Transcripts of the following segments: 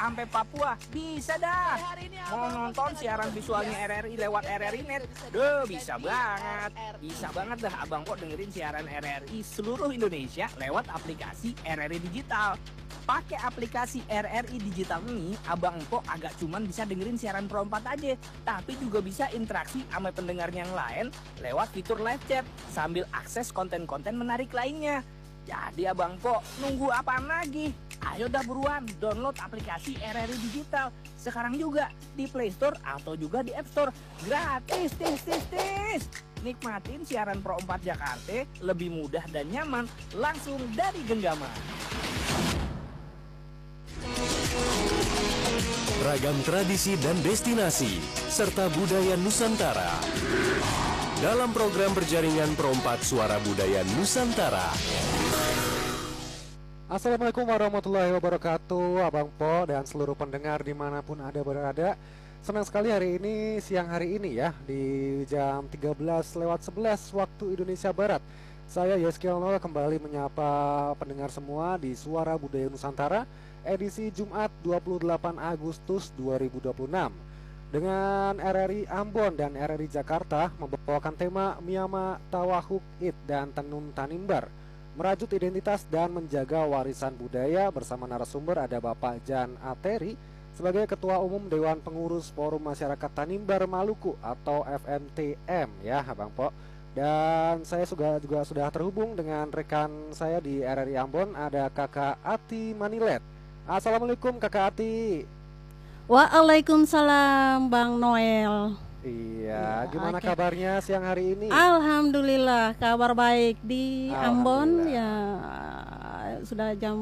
sampai Papua, bisa dah. Mau nonton siaran visualnya RRI lewat RRI Net? Duh, bisa banget. Bisa banget dah Abang Po dengerin siaran RRI seluruh Indonesia lewat aplikasi RRI Digital. Pakai aplikasi RRI Digital ini, Abang Po agak cuman bisa dengerin siaran Pro 4 aja, tapi juga bisa interaksi sama pendengar yang lain lewat fitur live chat sambil akses konten-konten menarik lainnya. Jadi Abang Po, nunggu apaan lagi? Ayo dah buruan download aplikasi RRI Digital sekarang juga di Play Store atau juga di App Store. Gratis, tis. Nikmatin siaran Pro 4 Jakarta lebih mudah dan nyaman langsung dari genggaman. Ragam tradisi dan destinasi serta budaya Nusantara dalam program berjaringan Pro 4 Suara Budaya Nusantara. Assalamualaikum warahmatullahi wabarakatuh, Abang Po dan seluruh pendengar dimanapun Anda berada. Senang sekali hari ini, siang hari ini ya, di jam 13:11 waktu Indonesia Barat. Saya Yeskiel Noel kembali menyapa pendengar semua di Suara Budaya Nusantara edisi Jumat 28 Agustus 2026. Dengan RRI Ambon dan RRI Jakarta membawakan tema Miyama Tawahuk Id dan Tenun Tanimbar, merajut identitas dan menjaga warisan budaya. Bersama narasumber ada Bapak Jan Ateri sebagai Ketua Umum Dewan Pengurus Forum Masyarakat Tanimbar Maluku atau FMTM ya Abang Po. Dan saya juga sudah terhubung dengan rekan saya di RRI Ambon, ada Kakak Ati Manilet. Assalamualaikum Kakak Ati. Waalaikumsalam Bang Noel. Iya, gimana kabarnya siang hari ini? Alhamdulillah, kabar baik di Ambon ya, sudah jam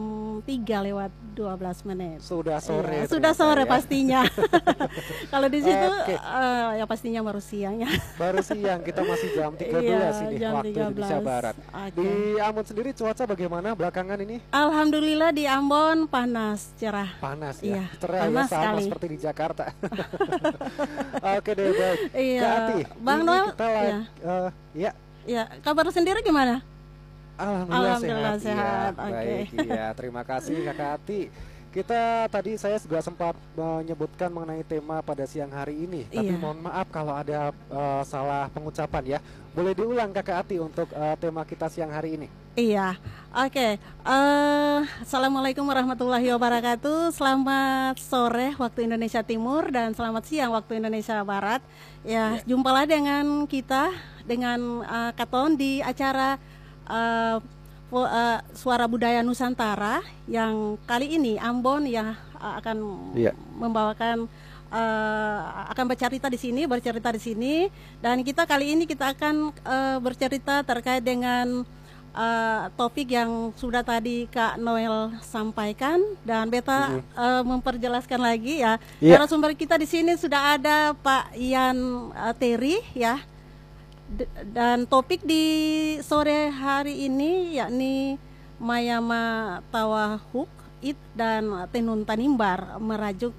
3:12. Sudah sore. Iya, sudah sore ya? Pastinya. Kalau di situ ya pastinya baru siang ya. Baru siang, kita masih jam 13 ini jam waktu 13. Indonesia Barat. Okay. Di Ambon sendiri cuaca bagaimana belakangan ini? Alhamdulillah di Ambon panas, cerah. Panas ya. Iya, cerah panas ya, sama sekali. seperti di Jakarta. Oke deh, baik. Iya. Kak Ati, Bang Noel. kita ya. Ya, kabar sendiri gimana? Alhamdulillah sehat. Oke. Baik, iya. Terima kasih Kakak Ati. Kita tadi saya juga sempat menyebutkan mengenai tema pada siang hari ini, tapi mohon maaf kalau ada salah pengucapan ya. Boleh diulang Kakak Ati untuk tema kita siang hari ini? Iya, oke. Assalamualaikum warahmatullahi wabarakatuh. Selamat sore waktu Indonesia Timur dan selamat siang waktu Indonesia Barat. Ya, jumpalah dengan kita dengan Katon di acara Suara Budaya Nusantara yang kali ini Ambon yang akan membawakan akan bercerita di sini dan kita kali ini kita akan bercerita terkait dengan topik yang sudah tadi Kak Noel sampaikan dan beta memperjelaskan lagi ya. Narasumber kita di sini sudah ada Pak Ian Teri ya. Dan topik di sore hari ini yakni Mayama Tawahuk Id dan Tenun Tanimbar, merajuk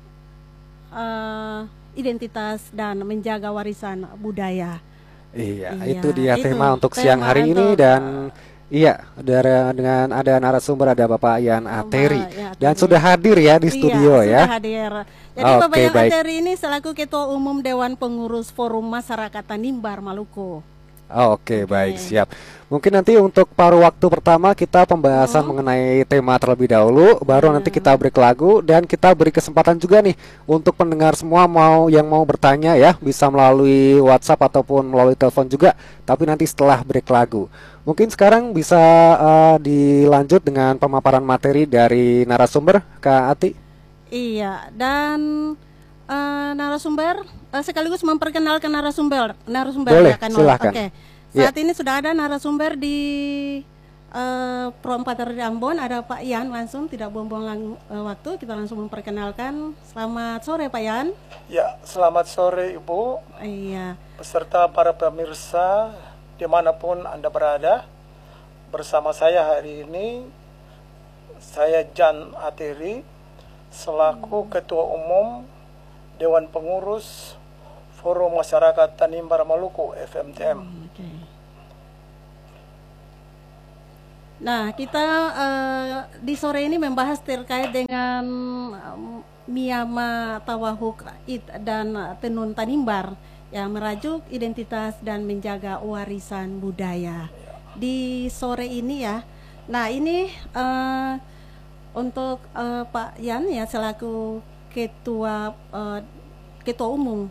identitas dan menjaga warisan budaya. Iya, itu dia tema untuk siang hari ini dan dengan ada narasumber ada Bapak Ian Ateri dan sudah hadir ya di studio ya. Sudah hadir. Jadi Bapak Ian Ateri ini selaku Ketua Umum Dewan Pengurus Forum Masyarakat Tanimbar Maluku. Oke, baik, siap. Mungkin nanti untuk paruh waktu pertama kita pembahasan mengenai tema terlebih dahulu, baru nanti kita break lagu dan kita beri kesempatan juga nih untuk pendengar semua yang mau bertanya ya, bisa melalui WhatsApp ataupun melalui telepon juga, tapi nanti setelah break lagu. Mungkin sekarang bisa dilanjut dengan pemaparan materi dari narasumber, Kak Ati. Iya, dan narasumber sekaligus memperkenalkan narasumber. Boleh, ya kan? silahkan. Oke. Saat ini sudah ada narasumber di Pro 4 RRI Ambon, ada Pak Ian langsung, tidak buang-buang waktu, kita langsung memperkenalkan. Selamat sore Pak Ian. Ya, selamat sore Ibu. Iya. Beserta para pemirsa dimanapun Anda berada. Bersama saya hari ini, saya Jan Ateri, selaku Ketua Umum Dewan Pengurus Forum Masyarakat Tanimbar Maluku (FMTM). Nah, kita di sore ini membahas terkait dengan Miyama Tawahuk dan Tenun Tanimbar yang merajuk identitas dan menjaga warisan budaya. Di sore ini ya. Nah, ini untuk Pak Yan ya selaku ketua umum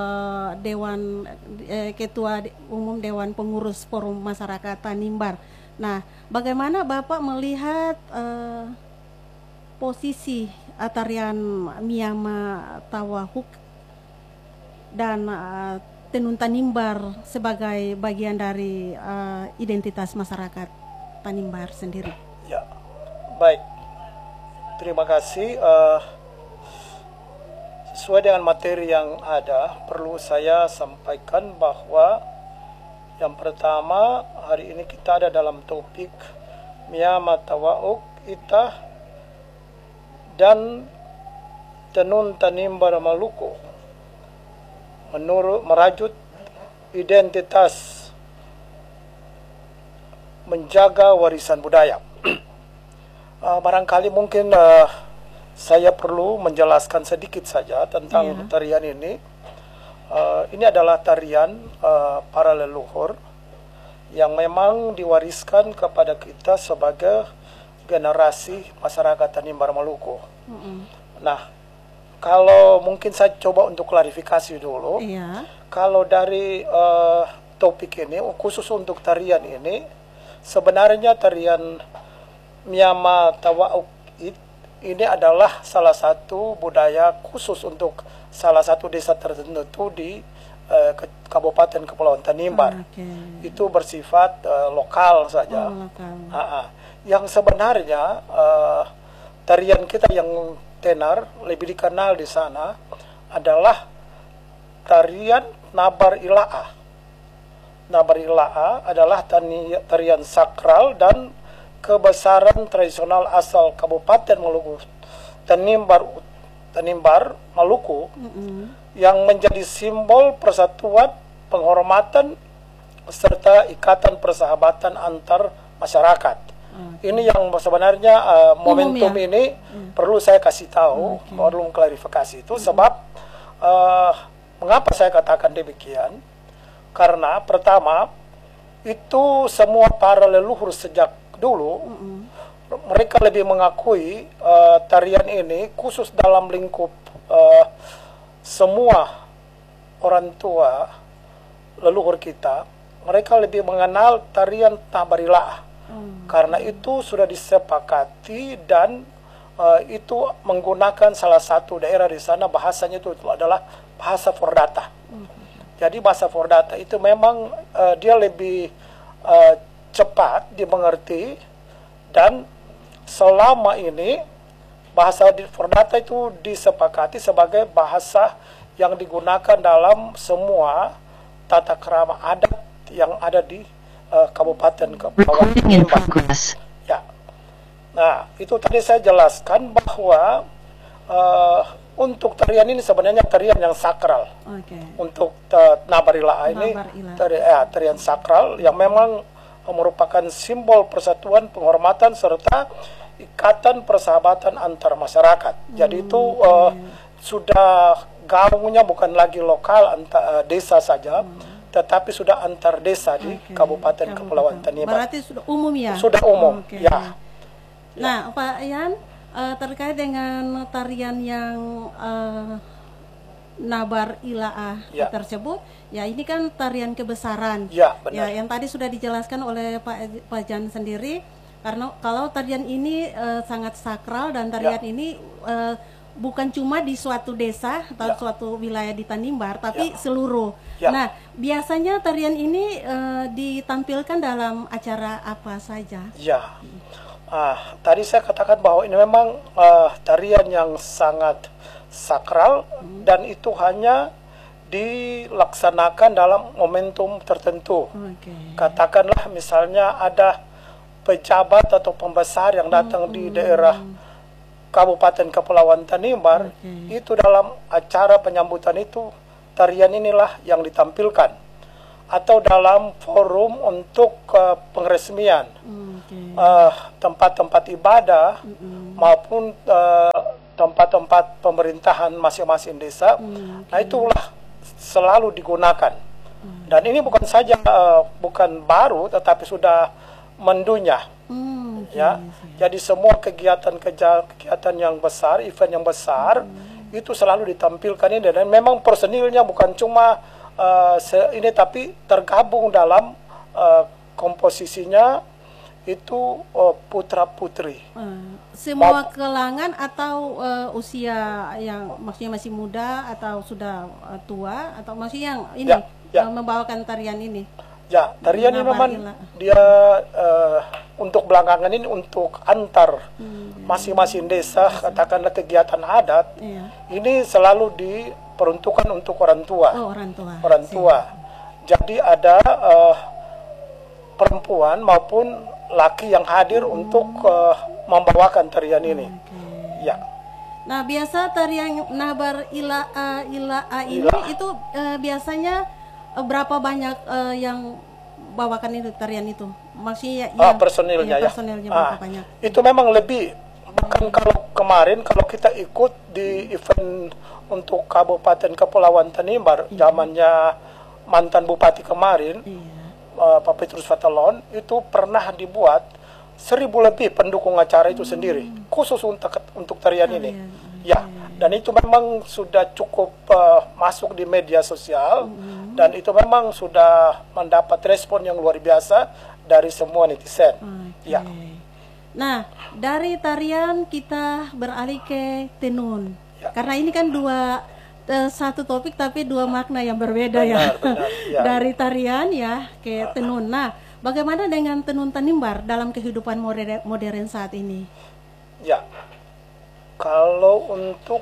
ketua umum Dewan Pengurus Forum Masyarakat Tanimbar. Nah, bagaimana Bapak melihat posisi tarian Miyama Tawahuk dan Tenun Tanimbar sebagai bagian dari identitas masyarakat Tanimbar sendiri? Ya, baik. Terima kasih. Sesuai dengan materi yang ada, perlu saya sampaikan bahwa yang pertama, hari ini kita ada dalam topik Miyama Tawahuk Ita dan Tenun Tanimbar Maluku menurut merajut identitas menjaga warisan budaya. Barangkali mungkin saya perlu menjelaskan sedikit saja tentang tarian ini. Ini adalah tarian para leluhur yang memang diwariskan kepada kita sebagai generasi masyarakat Tanimbar Maluku. Nah, kalau mungkin saya coba untuk klarifikasi dulu. Kalau dari topik ini, khusus untuk tarian ini, sebenarnya tarian Miyama Tawahuk ini adalah salah satu budaya khusus untuk salah satu desa tertentu di Kabupaten Kepulauan Tanimbar. Itu bersifat lokal saja. Yang sebenarnya tarian kita yang tenar lebih dikenal di sana adalah tarian Nabar Ila'a. Nabar Ila'a adalah tarian sakral dan kebesaran tradisional asal Kabupaten Maluku Tanimbar Maluku yang menjadi simbol persatuan, penghormatan serta ikatan persahabatan antar masyarakat. Ini yang sebenarnya momentum ini perlu saya kasih tahu, perlu klarifikasi itu sebab mengapa saya katakan demikian? Karena pertama itu semua para leluhur sejak dulu mereka lebih mengakui tarian ini khusus dalam lingkup semua orang tua leluhur kita, mereka lebih mengenal tarian Nabar Ila'a. Karena itu sudah disepakati dan itu menggunakan salah satu daerah di sana bahasanya itu adalah bahasa Fordata. Jadi bahasa Fordata itu memang dia lebih cepat dimengerti dan selama ini bahasa Fordata itu disepakati sebagai bahasa yang digunakan dalam semua tata krama adat yang ada di Kabupaten Kepulauan Tanimbar. Ya. Nah, itu tadi saya jelaskan bahwa untuk tarian ini sebenarnya tarian yang sakral. Untuk Nabar Ila'a ini tarian sakral yang memang merupakan simbol persatuan, penghormatan serta ikatan persahabatan antar masyarakat. Jadi itu sudah gaungnya bukan lagi lokal antar desa saja, tetapi sudah antar desa di Kabupaten Kepulauan Tanimbar. Berarti sudah umum ya? Sudah umum, ya. Nah, Pak Yan, terkait dengan tarian yang Nabar Ila'a tersebut, ya ini kan tarian kebesaran. Ya, benar. Ya, yang tadi sudah dijelaskan oleh Pak Jan sendiri, karena kalau tarian ini sangat sakral dan tarian ini bukan cuma di suatu desa atau suatu wilayah di Tanimbar, tapi seluruh. Nah, biasanya tarian ini ditampilkan dalam acara apa saja? Ya, tadi saya katakan bahwa ini memang tarian yang sangat sakral dan itu hanya dilaksanakan dalam momentum tertentu. Katakanlah misalnya ada pejabat atau pembesar yang datang di daerah Kabupaten Kepulauan Tanimbar, itu dalam acara penyambutan itu tarian inilah yang ditampilkan. atau dalam forum untuk pengeresmian tempat-tempat ibadah maupun tempat-tempat pemerintahan masing-masing desa. Nah, itulah selalu digunakan. Dan ini bukan saja bukan baru, tetapi sudah mendunia. Ya, jadi semua kegiatan yang besar, event yang besar itu selalu ditampilkan ini, dan memang personilnya bukan cuma ini, tapi tergabung dalam komposisinya itu putra-putri. Semua kelangan atau usia yang maksudnya masih muda atau sudah tua, atau maksudnya yang ini membawakan tarian ini? Ya, tarian ini memang dia untuk belakangan ini untuk antar masing-masing desa, katakanlah kegiatan adat, ini selalu diperuntukkan untuk orang tua. Orang tua. Jadi ada perempuan maupun laki yang hadir untuk membawakan tarian ini. Ya. Nah, biasa tarian Nabar Ila'a ini itu biasanya berapa banyak yang bawakan itu tarian itu? Maksudnya personilnya ya. Personilnya berapa banyak? Itu memang lebih. Bahkan kalau kemarin kalau kita ikut di event untuk Kabupaten Kepulauan Tanimbar, zamannya mantan bupati kemarin, Pak Petrus Fatalon, itu pernah dibuat 1.000 lebih pendukung acara itu sendiri, khusus untuk tarian ini. Ya, dan itu memang sudah cukup masuk di media sosial, dan itu memang sudah mendapat respon yang luar biasa dari semua netizen. Ya. Nah, dari tarian kita beralih ke tenun, karena ini kan satu topik tapi dua makna yang berbeda. Benar, ya. Dari tarian ya ke tenun. Nah, bagaimana dengan tenun Tanimbar dalam kehidupan modern saat ini? Ya, kalau untuk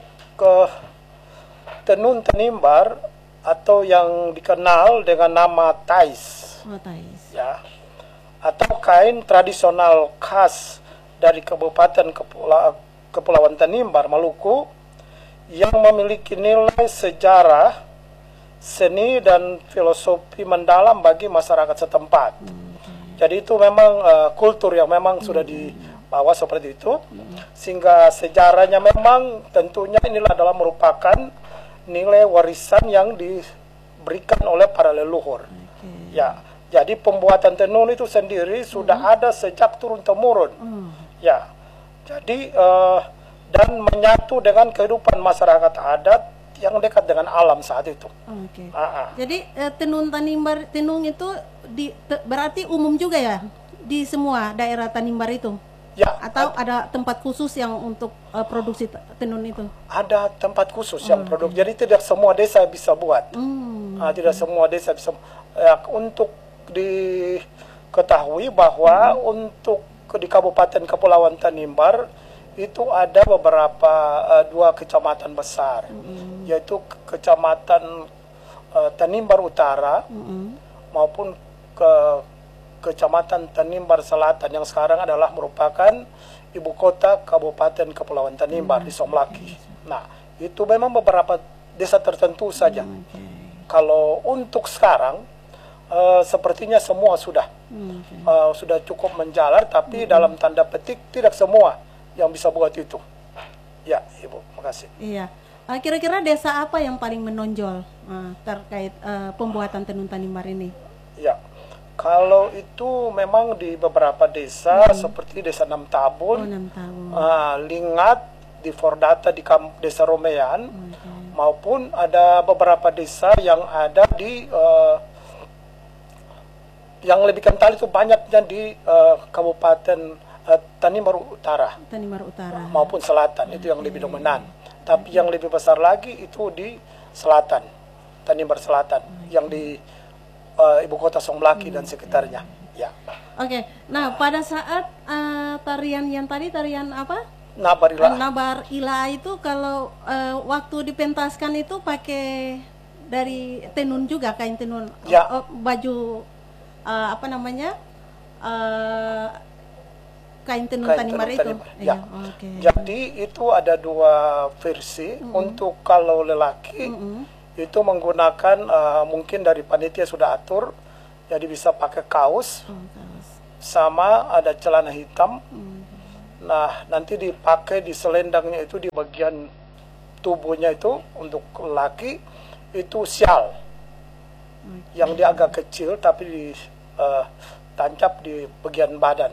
tenun Tanimbar atau yang dikenal dengan nama tais, ya, atau kain tradisional khas dari Kabupaten Kepulauan Tanimbar, Maluku, yang memiliki nilai sejarah, seni, dan filosofi mendalam bagi masyarakat setempat. Jadi itu memang kultur yang memang sudah dibawa seperti itu, sehingga sejarahnya memang tentunya inilah adalah merupakan nilai warisan yang diberikan oleh para leluhur. Ya, jadi pembuatan tenun itu sendiri sudah ada sejak turun-temurun. Ya, jadi dan menyatu dengan kehidupan masyarakat adat yang dekat dengan alam saat itu. Jadi tenun Tanimbar, tenun itu berarti umum juga ya di semua daerah Tanimbar itu? Ya. Atau ada tempat khusus yang untuk produksi tenun itu? Ada tempat khusus yang produksi. Jadi tidak semua desa bisa buat. Tidak semua desa bisa. Untuk diketahui bahwa untuk di Kabupaten Kepulauan Tanimbar itu ada beberapa 2 kecamatan besar, yaitu kecamatan Tanimbar Utara maupun kecamatan Tanimbar Selatan yang sekarang adalah merupakan ibu kota Kabupaten Kepulauan Tanimbar di Somlaki. Nah, itu memang beberapa desa tertentu saja. Kalau untuk sekarang sepertinya semua sudah cukup menjalar, tapi dalam tanda petik tidak semua yang bisa buat itu. Ya, Ibu, makasih. Iya. Kira-kira desa apa yang paling menonjol terkait pembuatan tenun Tanimbar ini? Ya, kalau itu memang di beberapa desa seperti Desa Namtabun, Lingat, di Fordata, di Desa Romean, maupun ada beberapa desa yang ada di yang lebih kental itu banyaknya di Kabupaten Tanimbar Utara maupun Selatan, itu yang lebih dominan. Tapi yang lebih besar lagi itu di Selatan, Tanimbar Selatan, yang di ibu kota Somlaki dan sekitarnya. Ya. Oke. Nah, pada saat tarian yang tadi, tarian apa? Nabar Ila itu kalau waktu dipentaskan itu pakai dari tenun juga, kain tenun. Ya. Baju apa namanya? Kain tenun Tanimbar itu. Ya. Jadi itu ada 2 versi. Untuk kalau lelaki itu menggunakan mungkin dari panitia sudah atur, jadi bisa pakai kaos, sama ada celana hitam. Nah, nanti dipakai di selendangnya itu di bagian tubuhnya itu untuk laki itu sial, yang dia agak kecil tapi ditancap di bagian badan.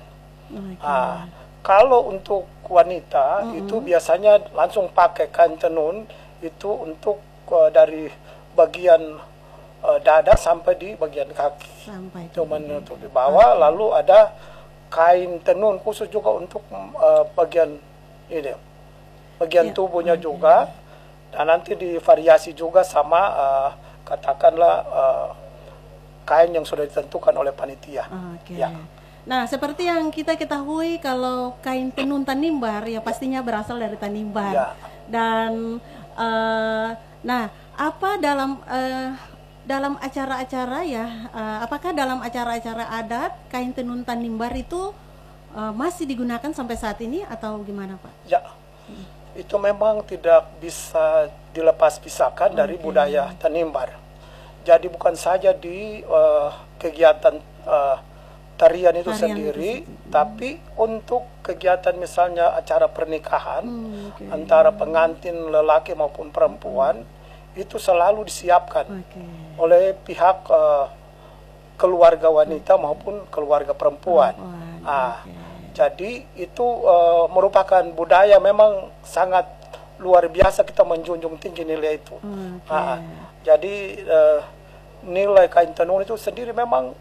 Kalau untuk wanita itu biasanya langsung pakai kain tenun itu untuk dari bagian dada sampai di bagian kaki, cuman untuk di bawah. Lalu ada kain tenun khusus juga untuk bagian ini, bagian tubuhnya juga, dan nanti divariasi juga sama katakanlah kain yang sudah ditentukan oleh panitia. Ya. Nah, seperti yang kita ketahui kalau kain tenun Tanimbar ya pastinya berasal dari Tanimbar. Ya. Dan nah, apa dalam acara-acara ya, apakah dalam acara-acara adat kain tenun Tanimbar itu masih digunakan sampai saat ini atau gimana, Pak? Ya, itu memang tidak bisa dilepas pisahkan dari budaya Tanimbar. Jadi bukan saja di kegiatan tarian itu sendiri, tapi untuk kegiatan misalnya acara pernikahan antara pengantin lelaki maupun perempuan itu selalu disiapkan oleh pihak keluarga wanita maupun keluarga perempuan. Jadi itu merupakan budaya memang sangat luar biasa, kita menjunjung tinggi nilai itu. Jadi nilai kain tenun itu sendiri memang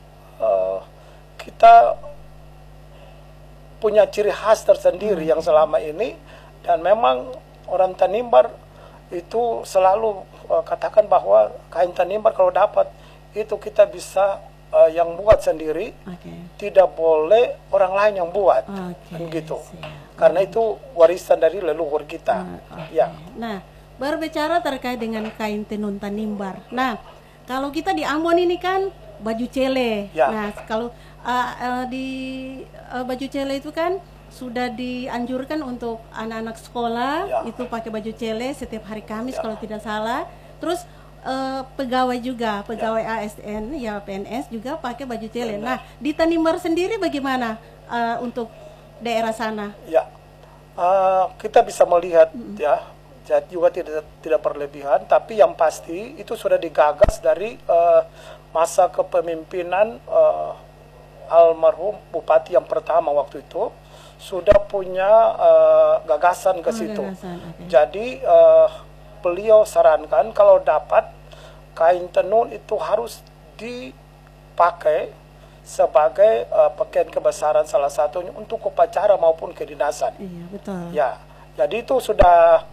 kita punya ciri khas tersendiri yang selama ini, dan memang orang Tanimbar itu selalu katakan bahwa kain Tanimbar kalau dapat itu kita bisa yang buat sendiri, tidak boleh orang lain yang buat, gitu. Karena itu warisan dari leluhur kita. Ya. Nah, berbicara terkait dengan kain tenun Tanimbar. Nah, kalau kita di Ambon ini kan baju cele. Nah, kalau di baju cele itu kan sudah dianjurkan untuk anak-anak sekolah itu pakai baju cele setiap hari Kamis kalau tidak salah. Terus pegawai juga, pegawai ASN ya PNS juga pakai baju cele. Nah, di Tanimbar sendiri bagaimana untuk daerah sana? Ya, kita bisa melihat ya, jadi juga tidak berlebihan, tapi yang pasti itu sudah digagas dari masa kepemimpinan almarhum bupati yang pertama waktu itu, sudah punya gagasan ke situ. Jadi beliau sarankan kalau dapat kain tenun itu harus dipakai sebagai pakaian kebesaran salah satunya untuk upacara maupun kedinasan. Iya, betul. Ya, jadi itu sudah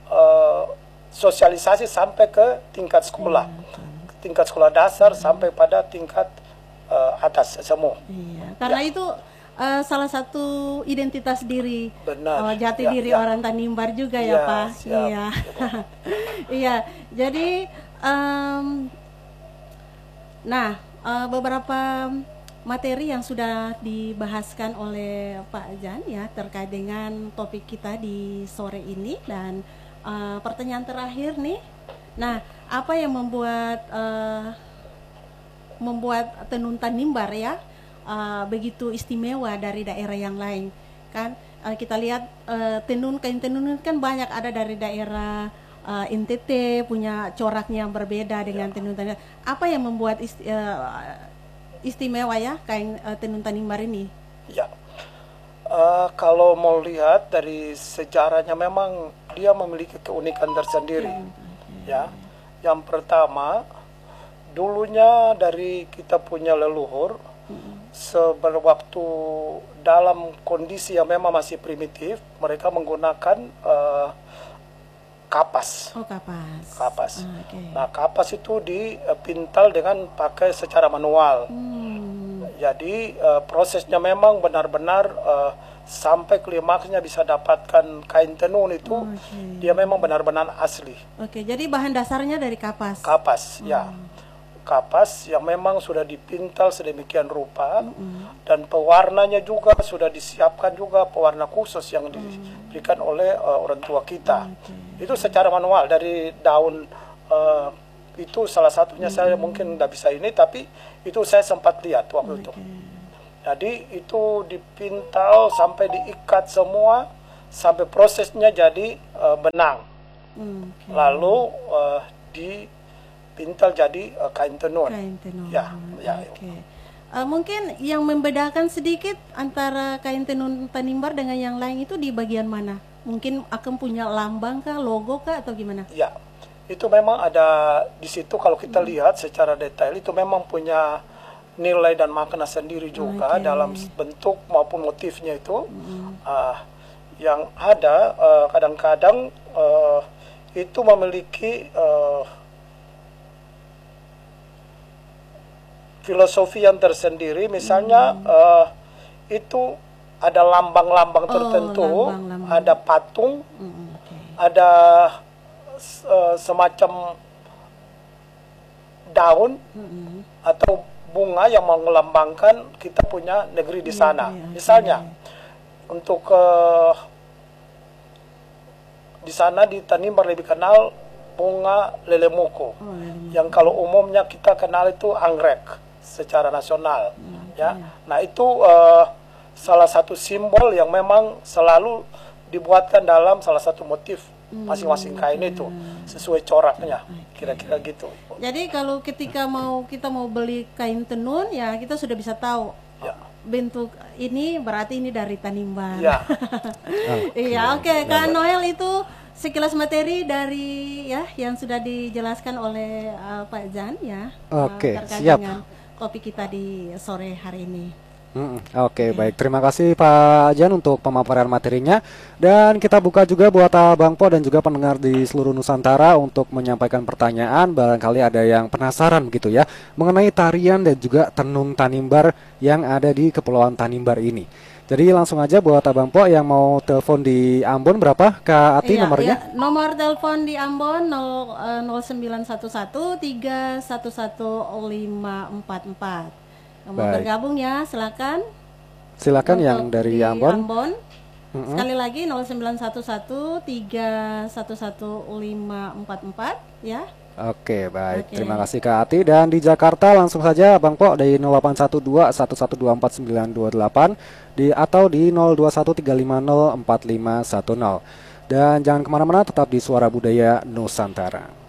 sosialisasi sampai ke tingkat sekolah, tingkat sekolah dasar sampai pada tingkat atas semua. Iya, karena itu salah satu identitas diri, jati diri ya. orang Tanimbar juga ya, Pak. Siap. Iya, iya. Jadi, nah, beberapa materi yang sudah dibahaskan oleh Pak Jan ya terkait dengan topik kita di sore ini, dan pertanyaan terakhir nih. Nah, apa yang membuat tenun Tanimbar ya begitu istimewa dari daerah yang lain? Kan kita lihat kain tenun kan banyak ada dari daerah NTT, punya coraknya yang berbeda dengan tenun Tanimbar. Apa yang membuat istimewa ya kain tenun Tanimbar ini? Ya, kalau mau lihat dari sejarahnya memang dia memiliki keunikan tersendiri. Ya, yang pertama dulunya dari kita punya leluhur waktu dalam kondisi yang memang masih primitif, mereka menggunakan kapas. Kapas. Nah, kapas itu dipintal dengan pakai secara manual. Jadi prosesnya memang benar-benar sampai klimaksnya bisa dapatkan kain tenun itu dia memang benar-benar asli. Jadi bahan dasarnya dari kapas. Kapas, ya. Kapas yang memang sudah dipintal sedemikian rupa, dan pewarnanya juga sudah disiapkan juga pewarna khusus yang diberikan oleh orang tua kita. Itu secara manual dari daun Itu salah satunya. Saya mungkin nggak bisa ini, tapi itu saya sempat lihat waktu itu. Jadi itu dipintal sampai diikat semua, sampai prosesnya jadi benang. Lalu dipintal jadi kain tenun. Ya, ya. Mungkin yang membedakan sedikit antara kain tenun Tanimbar dengan yang lain itu di bagian mana? Mungkin akan punya lambang kah, logo kah, atau gimana? Ya, itu memang ada di situ. Kalau kita lihat secara detail, itu memang punya nilai dan makna sendiri juga dalam bentuk maupun motifnya itu. Yang ada kadang-kadang itu memiliki filosofi yang tersendiri. Misalnya itu ada lambang-lambang tertentu, ada patung, ada semacam daun atau bunga yang melambangkan kita punya negeri di sana. Misalnya untuk di sana di Tanimbar lebih kenal bunga lelemuko, yang kalau umumnya kita kenal itu anggrek secara nasional. Ya, nah itu salah satu simbol yang memang selalu dibuatkan dalam salah satu motif masing-masing kain itu sesuai coraknya, kira-kira gitu. Jadi kalau ketika kita mau beli kain tenun, ya kita sudah bisa tahu bentuk ini berarti ini dari Tanimbar. Iya, oke. Kak Noel, itu sekilas materi dari yang sudah dijelaskan oleh Pak Jan terkait dengan kopi kita di sore hari ini. Oke, baik. Terima kasih Pak Jan untuk pemaparan materinya. Dan kita buka juga buat Abang Po dan juga pendengar di seluruh Nusantara untuk menyampaikan pertanyaan. Barangkali ada yang penasaran begitu ya mengenai tarian dan juga tenun Tanimbar yang ada di Kepulauan Tanimbar ini. Jadi langsung aja buat Abang Po yang mau telepon di Ambon, berapa Kak Ati nomornya? Nomor telepon di Ambon 0911 311 544. Mau bergabung ya, silakan. Silakan yang dari Ambon. Sekali lagi 0911 311 544 ya. Oke, baik. Terima kasih Kak Ati. Dan di Jakarta langsung saja Bang Po dari 0812 1124 928 atau di 0213504510. Dan jangan kemana-mana, tetap di Suara Budaya Nusantara.